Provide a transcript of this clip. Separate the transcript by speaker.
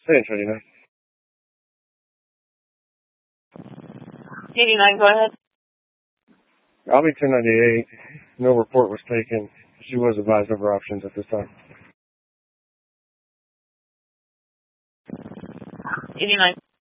Speaker 1: Say it, 89.
Speaker 2: 89, go ahead.
Speaker 1: I'll be 1098. No report was taken. She was advised of her options at this time.
Speaker 2: 89.